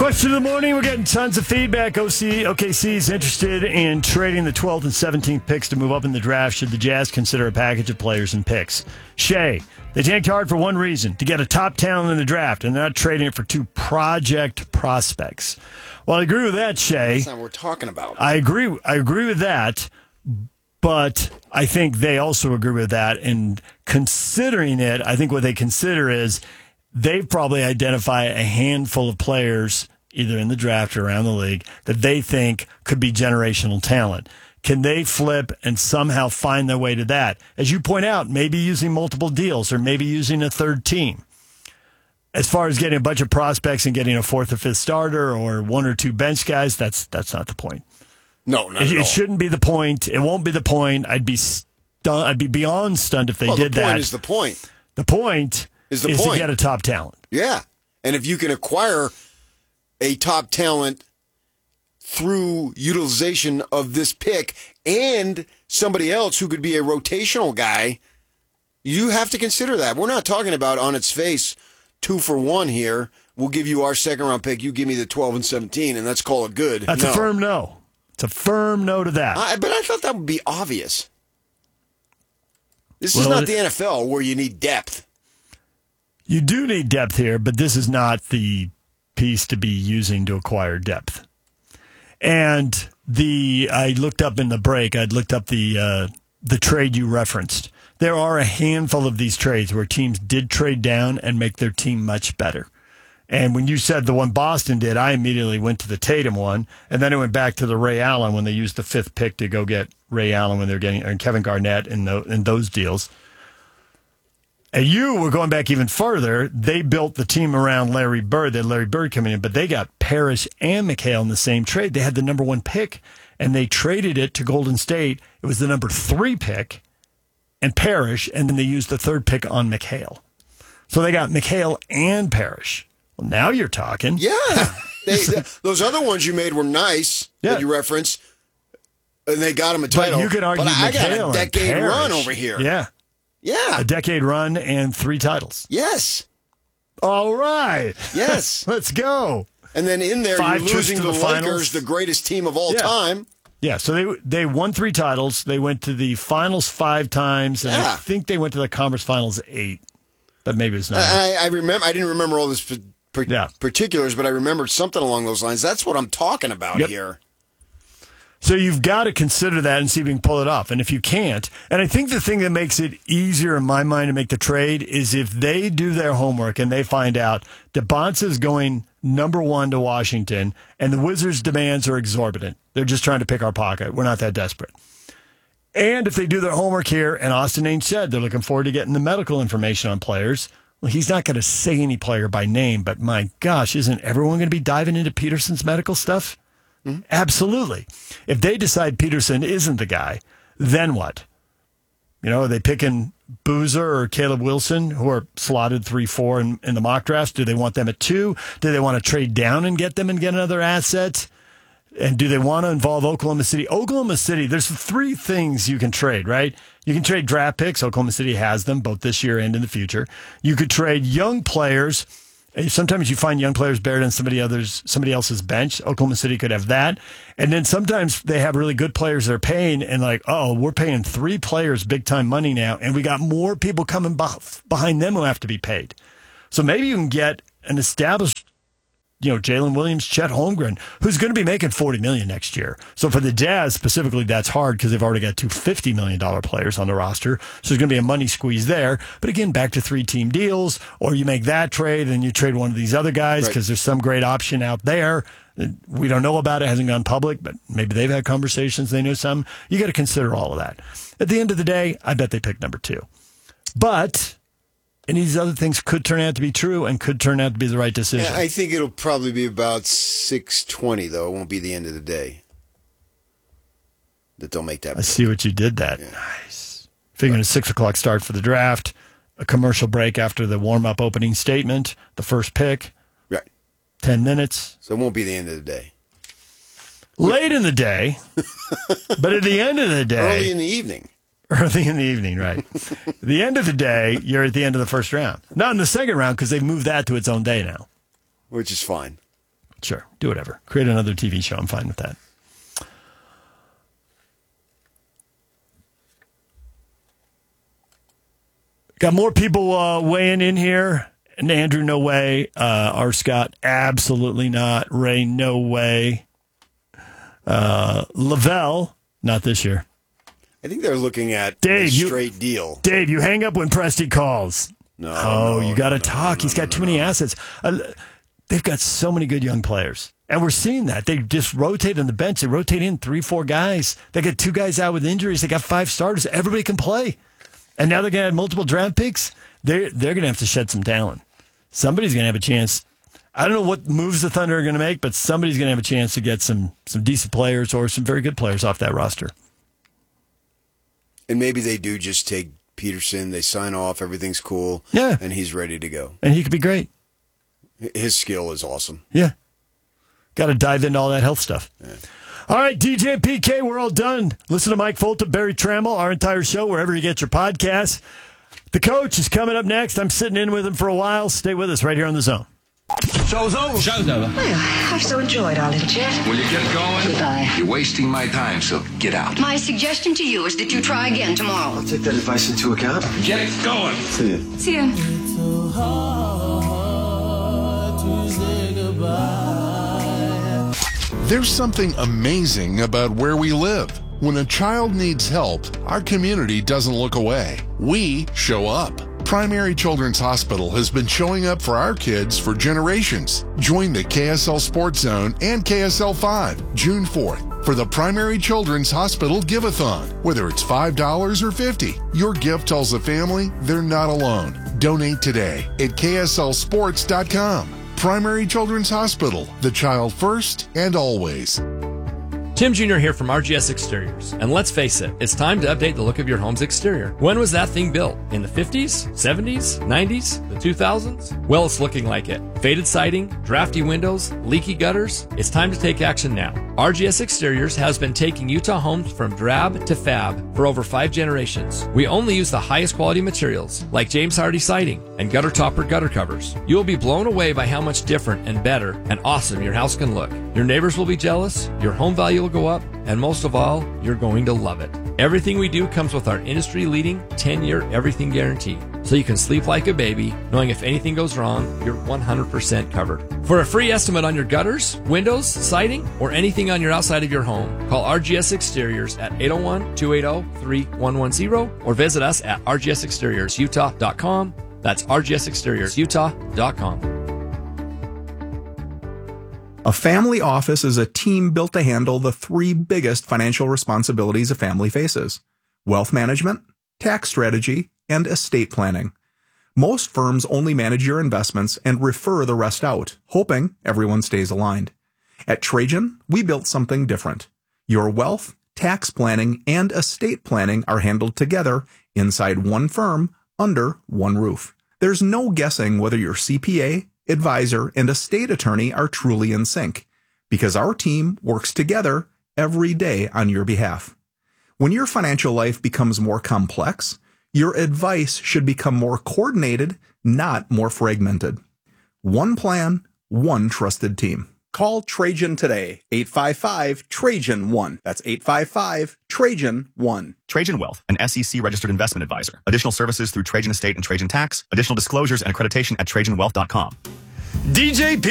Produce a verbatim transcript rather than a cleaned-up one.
Question of the morning. We're getting tons of feedback. O C, O K C is interested in trading the twelfth and seventeenth picks to move up in the draft should the Jazz consider a package of players and picks. Shay, they tanked hard for one reason, to get a top talent in the draft, and they're not trading it for two project prospects. Well, I agree with that, Shay. That's not what we're talking about. I agree. I agree with that, but I think they also agree with that. And considering it, I think what they consider is they've probably identified a handful of players, either in the draft or around the league, that they think could be generational talent. Can they flip and somehow find their way to that? As you point out, maybe using multiple deals or maybe using a third team. As far as getting a bunch of prospects and getting a fourth or fifth starter or one or two bench guys, that's that's not the point. No, not it, at all. It shouldn't be the point. It won't be the point. I'd be stunned. I'd be beyond stunned if they well, did the point that. Is the point? The point is, the is point. to get a top talent. Yeah, and if you can acquire a top talent through utilization of this pick and somebody else who could be a rotational guy, you have to consider that. We're not talking about on its face two for one here. We'll give you our second round pick. You give me the twelve and seventeen, and let's call it good. That's no. a firm no. It's a firm no to that. I, but I thought that would be obvious. This well, is not it, the N F L where you need depth. You do need depth here, but this is not the piece to be using to acquire depth. And the I looked up in the break, I'd looked up the uh, the trade you referenced. There are a handful of these trades where teams did trade down and make their team much better. And when you said the one Boston did, I immediately went to the Tatum one, and then I went back to the Ray Allen when they used the fifth pick to go get Ray Allen when they're getting and Kevin Garnett in, the, in those deals. And you were going back even further. They built the team around Larry Bird. They had Larry Bird coming in, but they got Parrish and McHale in the same trade. They had the number one pick, and they traded it to Golden State. It was the number three pick and Parrish, and then they used the third pick on McHale. So they got McHale and Parrish. Well, now you're talking. Yeah. They, they, those other ones you made were nice yeah. that you referenced, and they got them a title. But you could argue but I McHale got a decade and run Parrish. over here. Yeah. Yeah. A decade run and three titles. Yes. All right. Yes. Let's go. And then in there, Five you're losing to the, the Lakers, finals. the greatest team of all Yeah. time. Yeah, so they they won three titles. They went to the finals five times, and Yeah. I think they went to the conference finals eight. But maybe it's not. I, I remember. I didn't remember all this per, Yeah. particulars, but I remembered something along those lines. That's what I'm talking about Yep. here. So you've got to consider that and see if you can pull it off. And if you can't, and I think the thing that makes it easier in my mind to make the trade is if they do their homework and they find out DeBonce's going number one to Washington and the Wizards' demands are exorbitant. They're just trying to pick our pocket. We're not that desperate. And if they do their homework here, and Austin Ainge said they're looking forward to getting the medical information on players, well, he's not going to say any player by name, but my gosh, isn't everyone going to be diving into Peterson's medical stuff? Mm-hmm. Absolutely. If they decide Peterson isn't the guy, then what? You know, are they picking Boozer or Caleb Wilson, who are slotted three four in, in the mock drafts? Do they want them at two? Do they want to trade down and get them and get another asset? And do they want to involve Oklahoma City? Oklahoma City, there's three things you can trade, right? You can trade draft picks. Oklahoma City has them both this year and in the future. You could trade young players. Sometimes you find young players buried on somebody others, somebody else's bench. Oklahoma City could have that. And then sometimes they have really good players they're paying and like, oh, we're paying three players big-time money now, and we got more people coming behind them who have to be paid. So maybe you can get an established, you know, Jalen Williams, Chet Holmgren, who's going to be making forty million dollars next year. So for the Jazz specifically, that's hard because they've already got two fifty million dollars players on the roster. So there's going to be a money squeeze there. But again, back to three-team deals, or you make that trade and you trade one of these other guys because right. there's some great option out there. We don't know about it, hasn't gone public, but maybe they've had conversations, they know some. You got to consider all of that. At the end of the day, I bet they pick number two. But and these other things could turn out to be true and could turn out to be the right decision. Yeah, I think it'll probably be about six twenty, though. It won't be the end of the day that they'll make that. I see what you did that. Yeah. Nice. Figuring a six o'clock start for the draft, a commercial break after the warm-up opening statement, the first pick. Right. Ten minutes. So it won't be the end of the day. Late in the day, but at the end of the day. Early in the evening. Early in the evening, right. At the end of the day, you're at the end of the first round. Not in the second round because they've moved that to its own day now. Which is fine. Sure, do whatever. Create another T V show. I'm fine with that. Got more people uh, weighing in here. And Andrew, no way. Uh, R. Scott, absolutely not. Ray, no way. Uh, Lavelle, not this year. I think they're looking at Dave, a straight you, deal. Dave, you hang up when Presty calls. No. Oh, no, you got to no, talk. no, He's no, got no, too many no. assets. Uh, they've got so many good young players. And we're seeing that. They just rotate on the bench. They rotate in three, four guys. They got two guys out with injuries. They got five starters. Everybody can play. And now they're going to have multiple draft picks. They're, they're going to have to shed some talent. Somebody's going to have a chance. I don't know what moves the Thunder are going to make, but somebody's going to have a chance to get some some decent players or some very good players off that roster. And maybe they do just take Peterson. They sign off. Everything's cool. Yeah. And he's ready to go. And he could be great. His skill is awesome. Yeah. Got to dive into all that health stuff. Yeah. All right, D J P K, we're all done. Listen to Mike Fulton, Barry Trammell, our entire show, wherever you get your podcasts. The coach is coming up next. I'm sitting in with him for a while. Stay with us right here on The Zone. Show's over. Show's over. Well, I've so enjoyed our little chat. Will you get going? Goodbye. You're wasting my time, so get out. My suggestion to you is that you try again tomorrow. I'll take that advice into account. Get going. See you. See ya. There's something amazing about where we live. When a child needs help, our community doesn't look away. We show up. Primary Children's Hospital has been showing up for our kids for generations. Join the K S L Sports Zone and K S L five June fourth for the Primary Children's Hospital Give-a-thon. Whether it's five dollars or fifty dollars, your gift tells the family they're not alone. Donate today at K S L sports dot com. Primary Children's Hospital, the child first and always. Tim Junior here from R G S Exteriors. And let's face it, it's time to update the look of your home's exterior. When was that thing built? In the fifties, seventies, nineties, the two thousands? Well, it's looking like it. Faded siding, drafty windows, leaky gutters. It's time to take action now. R G S Exteriors has been taking Utah homes from drab to fab for over five generations. We only use the highest quality materials, like James Hardy siding and gutter topper gutter covers. You will be blown away by how much different and better and awesome your house can look. Your neighbors will be jealous, your home value will go up, and most of all, you're going to love it. Everything we do comes with our industry-leading ten-year everything guarantee, so you can sleep like a baby, knowing if anything goes wrong, you're one hundred percent covered. For a free estimate on your gutters, windows, siding, or anything on your outside of your home, call R G S Exteriors at eight oh one, two eight oh, three one one zero or visit us at r g s exteriors utah dot com. That's r g s exteriors utah dot com. A family office is a team built to handle the three biggest financial responsibilities a family faces: wealth management, tax strategy, and estate planning. Most firms only manage your investments and refer the rest out, hoping everyone stays aligned. At Trajan, we built something different. Your wealth, tax planning, and estate planning are handled together inside one firm under one roof. There's no guessing whether your C P A, advisor, and estate attorney are truly in sync, because our team works together every day on your behalf. When your financial life becomes more complex, your advice should become more coordinated, not more fragmented. One plan, one trusted team. Call Trajan today, eight five five, Trajan one. That's eight five five, Trajan one. Trajan Wealth, an S E C-registered investment advisor. Additional services through Trajan Estate and Trajan Tax. Additional disclosures and accreditation at trajan wealth dot com. D J P